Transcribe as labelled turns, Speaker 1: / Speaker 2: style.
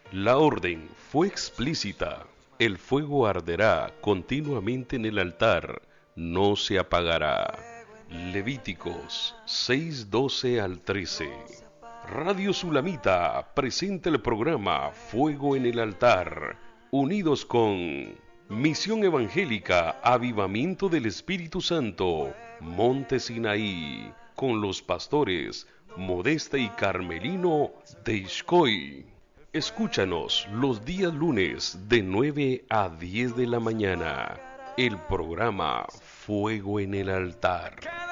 Speaker 1: La orden fue explícita. El fuego arderá continuamente en el altar, no se apagará. Levíticos 6:12 al 13. Radio Sulamita presenta el programa Fuego en el Altar, unidos con Misión Evangélica Avivamiento del Espíritu Santo, Monte Sinaí, con los pastores Modesta y Carmelino de Ixcoy. Escúchanos los días lunes de 9 a 10 de la mañana. El programa Fuego en el Altar.